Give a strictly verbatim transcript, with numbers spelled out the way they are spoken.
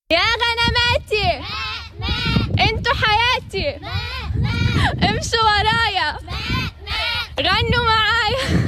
يا غنماتي انتوا حياتي، امشوا ورايا، غنوا معايا.